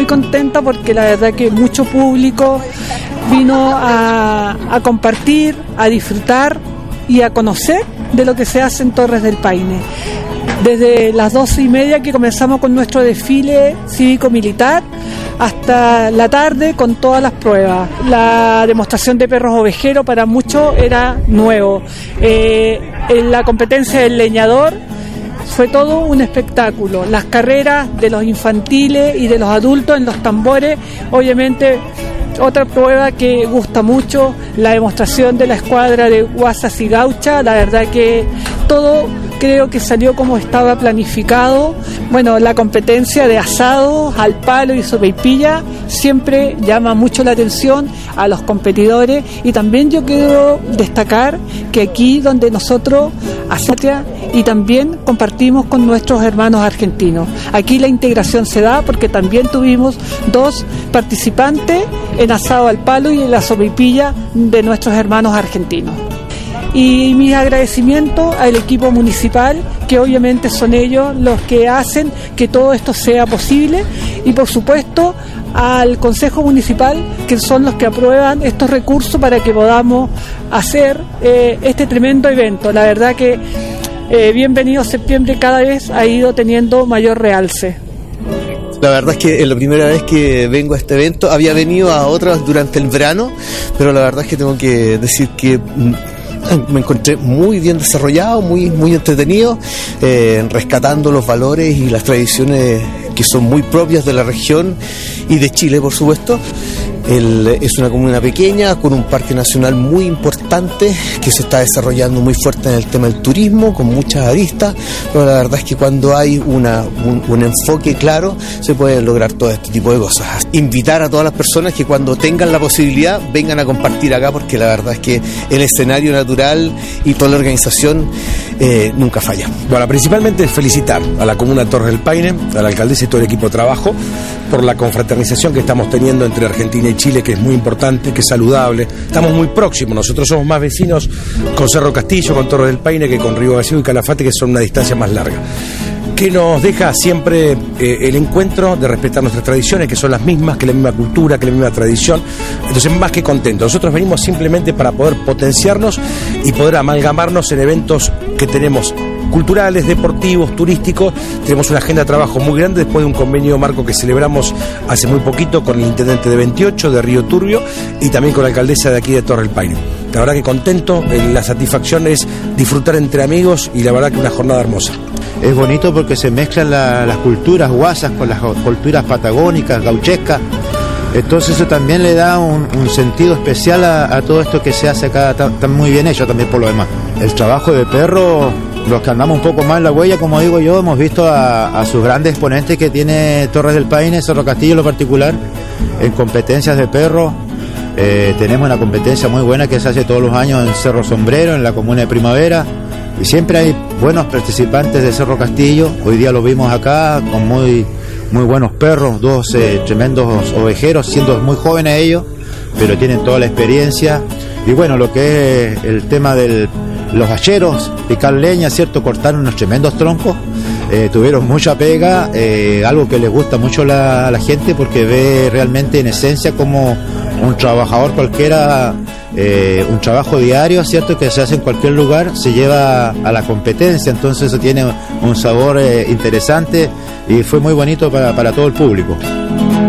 muy contenta porque la verdad que mucho público vino a compartir, a disfrutar y a conocer de lo que se hace en Torres del Paine. Desde las 12:30 que comenzamos con nuestro desfile cívico-militar hasta la tarde con todas las pruebas. La demostración de perros ovejeros para muchos era nuevo. En la competencia del leñador fue todo un espectáculo. Las carreras de los infantiles y de los adultos en los tambores, obviamente otra prueba que gusta mucho, la demostración de la escuadra de guasas y gauchas. La verdad que todo creo que salió como estaba planificado. Bueno, la competencia de asados al palo y sopaipilla siempre llama mucho la atención a los competidores, y también yo quiero destacar que aquí donde nosotros hacemos y también compartimos con nuestros hermanos argentinos. Aquí la integración se da porque también tuvimos 2 participantes en asado al palo y en la sopaipilla de nuestros hermanos argentinos. Y mis agradecimientos al equipo municipal, que obviamente son ellos los que hacen que todo esto sea posible, y por supuesto al Consejo Municipal, que son los que aprueban estos recursos para que podamos hacer este tremendo evento. La verdad que Bienvenido Septiembre cada vez ha ido teniendo mayor realce. La verdad es que es la primera vez que vengo a este evento. Había venido a otras durante el verano, pero la verdad es que tengo que decir que me encontré muy bien desarrollado, muy entretenido, rescatando los valores y las tradiciones que son muy propias de la región y de Chile, por supuesto. Es una comuna pequeña con un parque nacional muy importante que se está desarrollando muy fuerte en el tema del turismo, con muchas aristas, pero la verdad es que cuando hay un enfoque claro se puede lograr todo este tipo de cosas. Invitar a todas las personas que cuando tengan la posibilidad vengan a compartir acá, porque la verdad es que el escenario natural y toda la organización nunca falla. Bueno, principalmente felicitar a la comuna de Torres del Paine, a la alcaldesa y todo el equipo de trabajo por la confraternización que estamos teniendo entre Argentina y Chile, que es muy importante, que es saludable. Estamos muy próximos, nosotros somos más vecinos con Cerro Castillo, con Torres del Paine, que con Río Gallegos y Calafate, que son una distancia más larga. Que nos deja siempre el encuentro de respetar nuestras tradiciones, que son las mismas, que la misma cultura, que la misma tradición. Entonces, más que contentos. Nosotros venimos simplemente para poder potenciarnos y poder amalgamarnos en eventos que tenemos culturales, deportivos, turísticos. Tenemos una agenda de trabajo muy grande después de un convenio marco que celebramos hace muy poquito con el intendente de 28, de Río Turbio, y también con la alcaldesa de aquí de Torres del Paine. La verdad que contento, la satisfacción es disfrutar entre amigos y la verdad que una jornada hermosa. Es bonito porque se mezclan las culturas guasas con las culturas patagónicas, gauchescas. Entonces eso también le da un sentido especial a todo esto que se hace acá, está muy bien hecho también por lo demás. El trabajo de perro, los que andamos un poco más en la huella, como digo yo, hemos visto a sus grandes exponentes que tiene Torres del Paine, Cerro Castillo en lo particular, en competencias de perros. Tenemos una competencia muy buena que se hace todos los años en Cerro Sombrero, en la comuna de Primavera, y siempre hay buenos participantes de Cerro Castillo. Hoy día lo vimos acá con muy buenos perros, 2 tremendos ovejeros, siendo muy jóvenes ellos, pero tienen toda la experiencia. Y bueno, lo que es el tema de los hacheros, picar leña, ¿cierto? Cortaron unos tremendos troncos, tuvieron mucha pega, algo que les gusta mucho a la gente, porque ve realmente en esencia como un trabajador cualquiera, un trabajo diario, ¿cierto?, que se hace en cualquier lugar, se lleva a la competencia. Entonces eso tiene un sabor interesante y fue muy bonito para todo el público.